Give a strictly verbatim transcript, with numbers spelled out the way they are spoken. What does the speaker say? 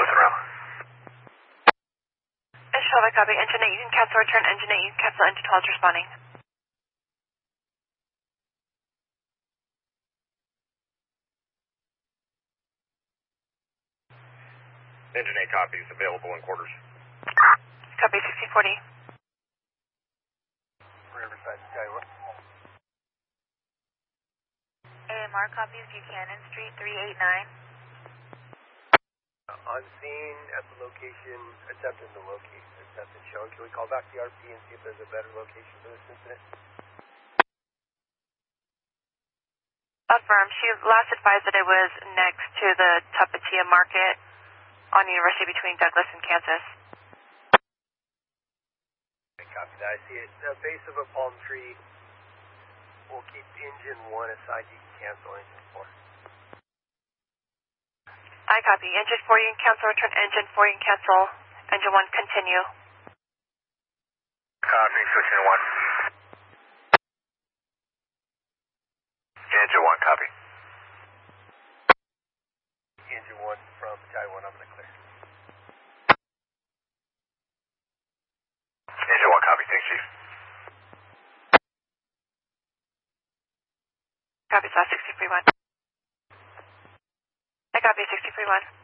closing row. Ashova, copy. Engine eight, you can cancel return. Engine eight, you can cancel. Engine twelve is responding. Engine eight copies, available in quarters. Copy, sixty forty. Riverside, Skyway. A M R copies, Buchanan Street, three eight nine. Uh, on scene at the location, attempting to locate, attempting shown. Can we call back the R P and see if there's a better location for this incident? Affirm. She last advised that it was next to the Tapatia Market on University between Douglas and Kansas. Okay, copy that. I see it. The base of a palm tree. We'll keep engine one aside. You can cancel engine four. I copy. Engine four, you can cancel. Return engine four, you can cancel. Engine one, continue. Copy, switching to one. Engine one, copy. Engine one from Taiwan, I'm going to clear. Engine one, copy. Thanks, Chief. Copy, slash sixty-three one. I copy, sixty-three one.